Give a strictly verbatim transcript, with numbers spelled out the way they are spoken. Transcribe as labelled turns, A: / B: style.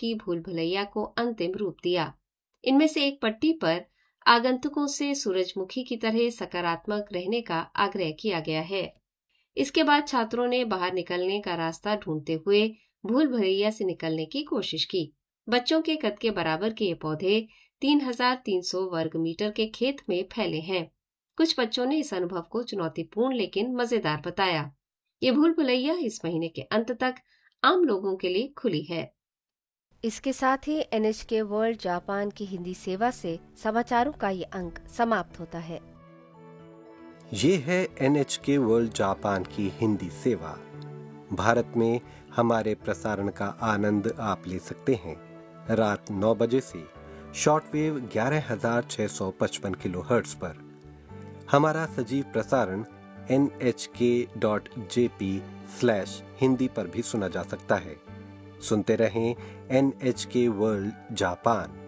A: की भूल भुलैया को अंतिम रूप दिया। इनमें से एक पट्टी पर आगंतुकों से सूरजमुखी की तरह सकारात्मक रहने का आग्रह किया गया है। इसके बाद छात्रों ने बाहर निकलने का रास्ता ढूंढते हुए भूल भुलैया से निकलने की कोशिश की। बच्चों के कद के बराबर के ये पौधे तीन हजार तीन सौ वर्ग मीटर के खेत में फैले हैं। कुछ बच्चों ने इस अनुभव को चुनौतीपूर्ण लेकिन मजेदार बताया। ये भूल भुलैया इस महीने के अंत तक आम लोगों के लिए खुली है।
B: इसके साथ ही एन एच के वर्ल्ड जापान की हिंदी सेवा से समाचारों का ये अंक समाप्त होता है।
C: ये है एन एच के वर्ल्ड जापान की हिंदी सेवा। भारत में हमारे प्रसारण का आनंद आप ले सकते हैं रात नौ बजे से शॉर्टवेव ग्यारह हजार छह सौ पचपन किलोहर्ट्ज पर। हमारा सजीव प्रसारण एन एच के dot J P slash Hindi पर भी सुना जा सकता है। सुनते रहें एन एच के वर्ल्ड जापान।